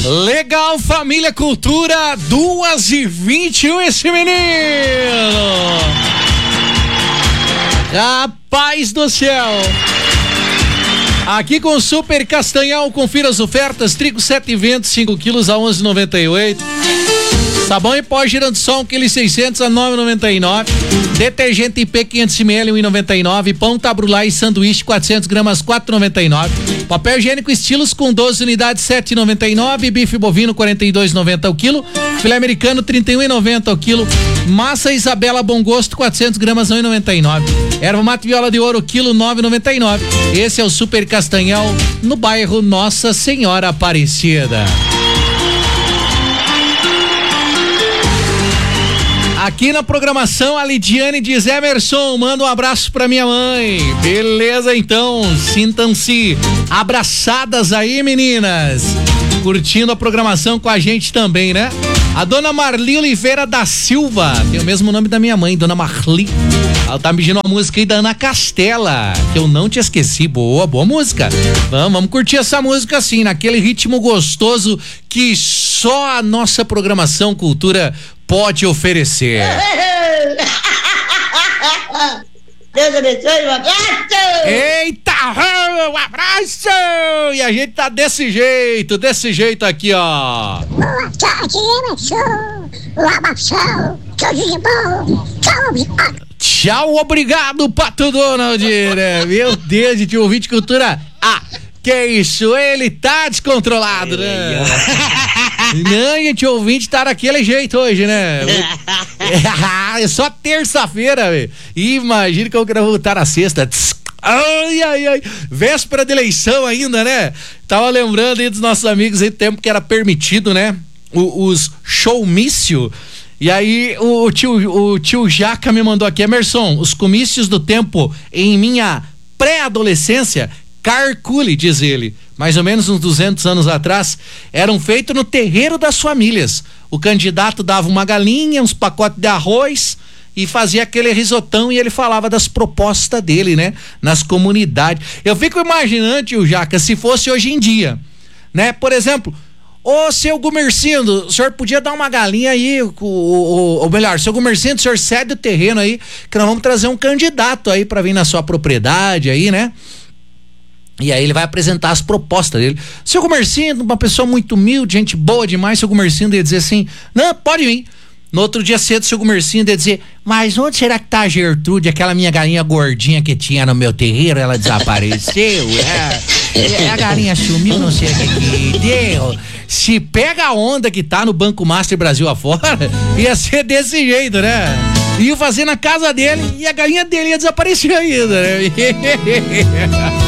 Legal, família Cultura, 2h21 esse menino. Rapaz do céu. Aqui com o Super Castanhal, confira as ofertas: trigo 7,20, 5 quilos a 11,98. Sabão em pó Girandsol 1,6 kg a 9,99. Detergente IP 500 ml 1,99. Pão Tabrulai sanduíche 400 gramas 4,99. Papel higiênico Estilos com 12 unidades 7,99. Bife bovino 42,90 o quilo. Filé americano 31,90 o quilo. Massa Isabela Bom Gosto 400 gramas 1,99. Erva mate Viola de Ouro quilo 9,99. Esse é o Super Castanhal no bairro Nossa Senhora Aparecida. Aqui na programação, a Lidiane diz: Emerson, manda um abraço pra minha mãe. Beleza, então, sintam-se abraçadas aí, meninas. Curtindo a programação com a gente também, né? A dona Marli Oliveira da Silva, tem o mesmo nome da minha mãe, dona Marli. Ela tá me pedindo uma música aí da Ana Castela, que eu não te esqueci. Boa música. Vamos curtir essa música assim, naquele ritmo gostoso que só a nossa programação Cultura pode oferecer. Deus abençoe, um abraço! Eita, um abraço! E a gente tá desse jeito aqui, ó. Boa tarde, Emerson! Um abraço! Tudo de bom! Tchau, obrigado! Tchau, obrigado, Pato Donald, né? Meu Deus, de ouvinte Cultura. Que isso, ele tá descontrolado, né? Não, gente, o ouvinte tá daquele jeito hoje, né? É só terça-feira, velho. Imagina que eu quero voltar na sexta. Ai. Véspera de eleição ainda, né? Tava lembrando aí dos nossos amigos aí, tempo que era permitido, né? Os showmício. E aí o tio Jaca me mandou aqui: Emerson, os comícios do tempo em minha pré-adolescência, calcule, diz ele, mais ou menos uns 200 anos atrás, eram feitos no terreiro das famílias. O candidato dava uma galinha, uns pacotes de arroz e fazia aquele risotão, e ele falava das propostas dele, né? Nas comunidades. Eu fico imaginando, tio Jaca, se fosse hoje em dia, né? Por exemplo, ô seu Gumercindo, o senhor podia dar uma galinha aí, ou melhor, seu Gumercindo, o senhor cede o terreno aí, que nós vamos trazer um candidato aí pra vir na sua propriedade aí, né? E aí ele vai apresentar as propostas dele. Seu Gumercindo, uma pessoa muito humilde, gente boa demais, seu Gumercindo ia dizer assim: não, pode vir. No outro dia cedo, seu Gumercindo ia dizer: mas onde será que tá a Gertrude, aquela minha galinha gordinha que tinha no meu terreiro? Ela desapareceu, a galinha sumiu, não sei o que deu. Se pega a onda que tá no Banco Master Brasil afora, ia ser desse jeito, né? Ia fazer na casa dele e a galinha dele ia desaparecer ainda, né?